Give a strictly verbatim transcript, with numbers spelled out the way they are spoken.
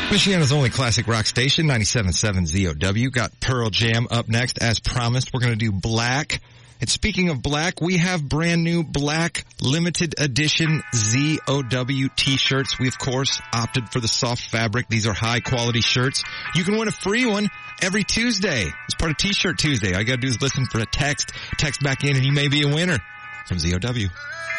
Michiana's only classic rock station, ninety-seven point seven Z O W. Got Pearl Jam up next. As promised, we're going to do Black. And speaking of black, we have brand new black limited edition Z O W t-shirts. We, of course, opted for the soft fabric. These are high quality shirts. You can win a free one every Tuesday. It's part of T-Shirt Tuesday. All you got to do is listen for a text. Text back in and you may be a winner from Z O W.